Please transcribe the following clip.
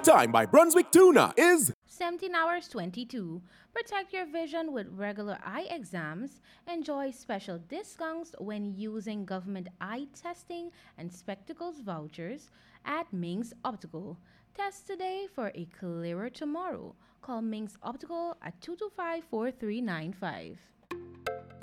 time by Brunswick Tuna is 17 hours 22. Protect your vision with regular eye exams. Enjoy special discounts when using government eye testing and spectacles vouchers at Ming's Optical. Test today for a clearer tomorrow. Call Ming's Optical at 225 4395.